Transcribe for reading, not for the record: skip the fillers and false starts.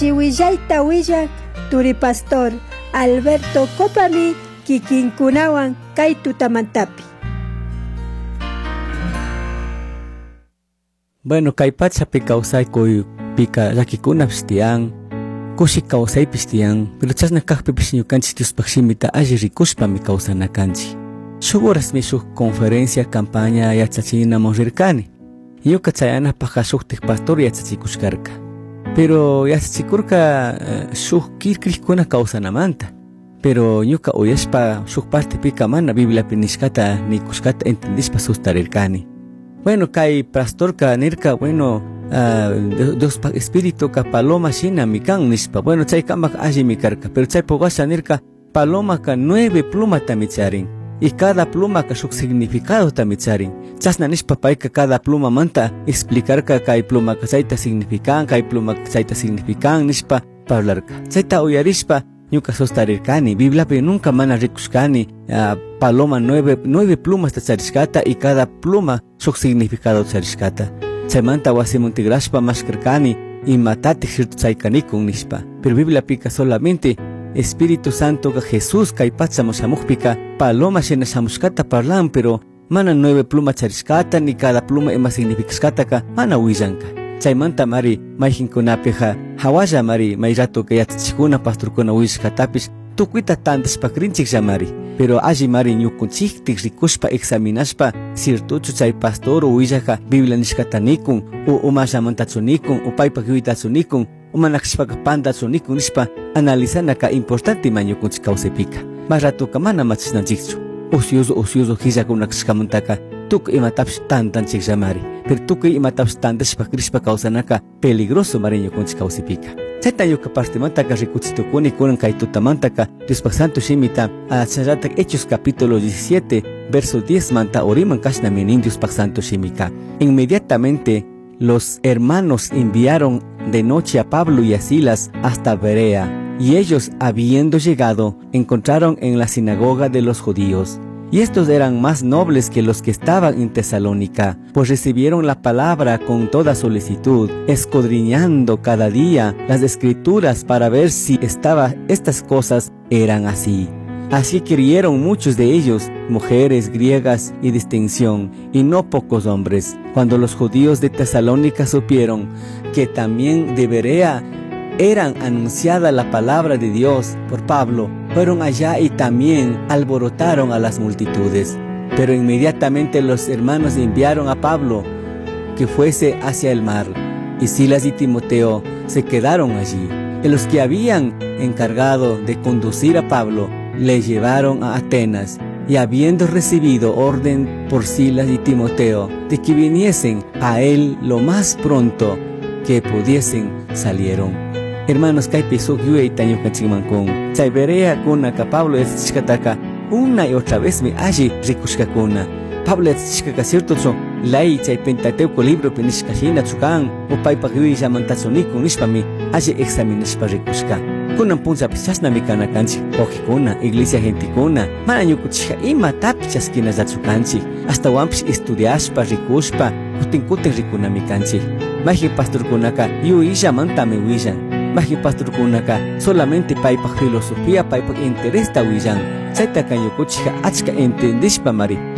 Chiwillaita willak Turi Pastor Alberto Copami kikinkunawan kay tutamantapi. Bueno, kay pachapi kausay koy pika rakikuna pistian, kushi kausay pistian, pero chasna kakpi pisñu kanchi tiuspakshimita aji rikushpa mi kausana kanchi. Shuguras mi shuk conferencia campaña yatsachina monrirkani. Yo kachayana paja shuktik pastor yatsachikushkarka. Pero yatsachikurka shuk kirkrikuna kausanamanta. Pero ñuka uyashpa shuk parte pika mana Biblia pinishkata ni kushkata entendishpa sustarirkani. Bueno, kay pastorka nirka, bueno, Dios espíritu ka paloma shina mikan nishpa. Bueno, chay kamak aji mikarka, pero chay pogasha nirka paloma ka 9 plumas tamicharin. Y cada pluma ka shuk significado tamicharin. Chasna nishpa paika cada pluma manta explicar ka kay pluma ka chayta significan, kay pluma ka chayta significan nishpa parlarka. Chayta uyarishpa ñuka sustarirkani, Biblia pe nunca mana rikushkani paloma 9 plumas tacharishkata y cada pluma shuk significado tacharishkata. Chaymanta wasimuntigrashpa mashkarkani y matati shirtu chaykanikun nishpa. Pero Biblia pika solamente Espíritu Santo ka Jesús kay pachamushamukpika paloma shena shamushkata parlan, pero mana 9 plumas charishkata ni cada pluma ema significashkata ka mana willanka. Chaymanta mari mayjinkunapiqa hawalla mari may rato ka yatachikuna pastorkuna wishkatapish tukuita tantashpakrinchiklla mari. Pero alli mari ñukunchiktik rikushpa examinashpa sirtuchu chay pastor willaka Biblia nishkatanikun u umashamantachunikun u paypak yuitachunikun u manakshpaka pantachunikun nishpa analizana ka importante ñukunchik kawsaypika. Mas rato ka mana machisnanchikchu. Ocioso hillakunakashkamantaka tukuy imatapish tantanchiklla mari. Pero tukuy imatapish tantashpa krishpa kawsanaka peligroso mari ñukunchik kawsaypika. Chayta yuka partemantaka rikuchitukuni kunan kay tutamantaka Diospak Santo Shimita chayratak Hechos capítulo 17 verso 10 manta oriman kashna minin Diospak Santo Shimika. Inmediatamente los hermanos enviaron de noche a Pablo y a Silas hasta Berea, y ellos, habiendo llegado, encontraron en la sinagoga de los judíos. Y estos eran más nobles que los que estaban en Tesalónica, pues recibieron la palabra con toda solicitud, escudriñando cada día las escrituras para ver si estas cosas eran así. Así creyeron muchos de ellos, mujeres griegas y distinción, y no pocos hombres. Cuando los judíos de Tesalónica supieron que también de Berea eran anunciada la palabra de Dios por Pablo, fueron allá y también alborotaron a las multitudes. Pero inmediatamente los hermanos enviaron a Pablo que fuese hacia el mar, y Silas y Timoteo se quedaron allí. Y los que habían encargado de conducir a Pablo le llevaron a Atenas, y habiendo recibido orden por Silas y Timoteo de que viniesen a él lo más pronto que pudiesen, salieron. Hermanos, kay pisuk yue itaño kachimankun. Chay Berea kuna ka Pablo yatsishkataka una y otra vez me allí rikushkakuna. Pablo yatsishkaka cierto cho lay chay Pentateuco libro penishkashina chukan o paypak yui llamantachunikun nishpami allí examinashpa rikushka. Kunan puncha pichasna mikana kanchik pokikuna, iglesia gentikuna, mana ñukuchika ima tapichaskina yachukanchik, hasta wampish estudiashpa rikushpa kutin rikuna mikanchik. Maji pastorkunaka yui llamantame willan. Maji pastorkunaka solamente paypak filosofía, paypak interés ta willan. Chayta kañukuchika achka entendishpa mari